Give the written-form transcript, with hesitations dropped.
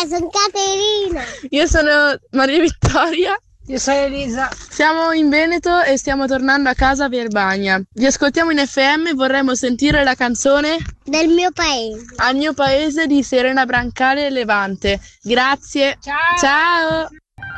sono Caterina. Io sono Maria Vittoria. Io sono Elisa. Siamo in Veneto e stiamo tornando a casa per Bagna. Vi ascoltiamo in FM e vorremmo sentire la canzone Del mio paese. Al mio paese di Serena Brancale e Levante. Grazie. Ciao. Ciao.